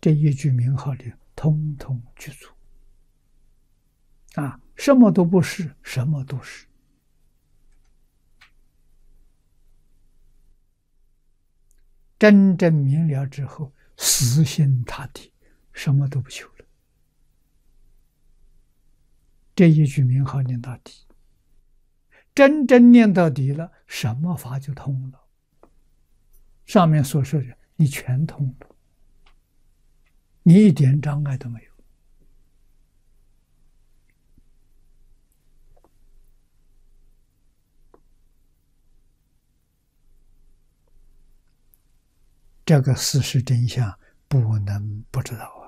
这一句名号里通通具足。什么都不是，什么都是。真正明了之后，死心塌地，什么都不求了。这一句名号念到底，真正念到底了，什么法就通了。上面所说的，你全通了，你一点障碍都没有。这个事实真相不能不知道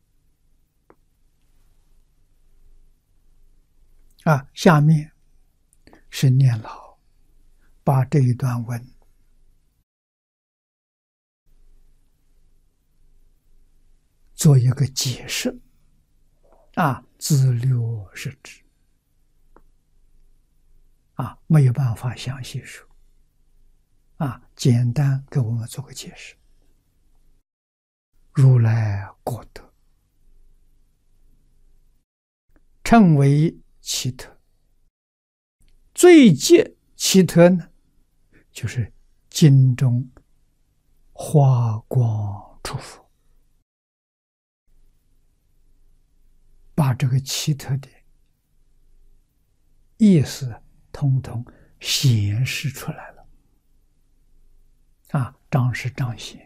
下面是念老把这一段文做一个解释，自六是指没有办法详细说，简单给我们做个解释。如来果德称为奇特，最接奇特呢，就是经中花光出佛，把这个奇特的意思统统显示出来了。彰是彰显，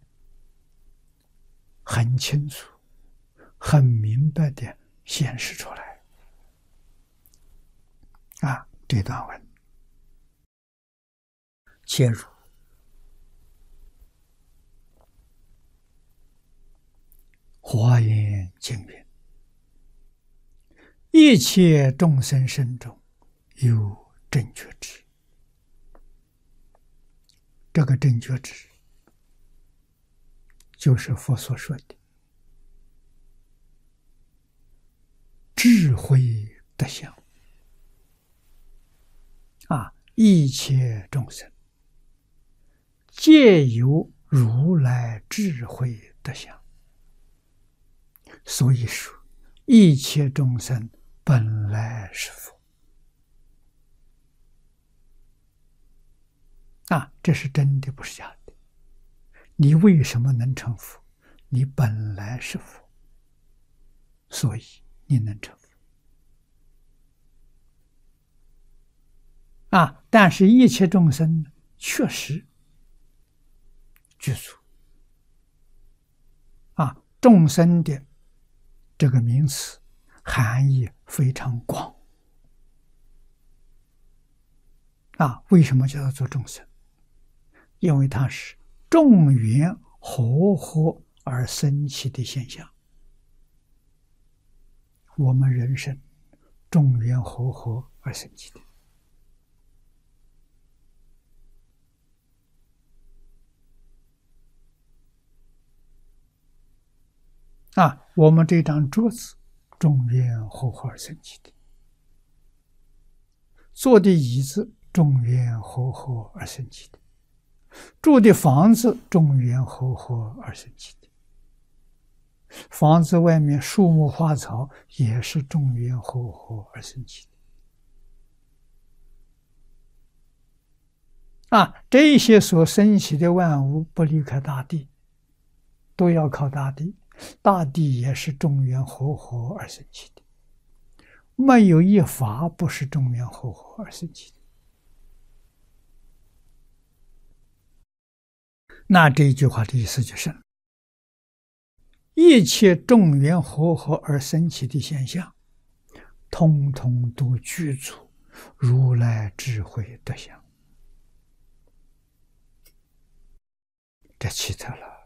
很清楚、很明白的显示出来。这段文切入华严经云：一切众生身中有正觉智。这个正觉智就是佛所说的智慧德相。一切众生皆有如来智慧德相，所以说一切众生本来是佛。这是真的，不是假的。你为什么能成佛？你本来是佛，所以你能成佛。但是一切众生确实具足。众生的这个名词含义非常广。为什么叫做众生？因为它是众缘和合而生起的现象。我们人生众缘和合而生起的。我们这张桌子众缘和合而生起的，坐的椅子众缘和合而生起的，住的房子众缘和合而生起的，房子外面树木花草也是众缘和合而生起的。这些所生起的万物不离开大地，都要靠大地，大地也是众缘和合而生起的，没有一法不是众缘和合而生起的。那这一句话的意思就是，一切众缘和合而生起的现象，通通都具足如来智慧德相。这奇特了。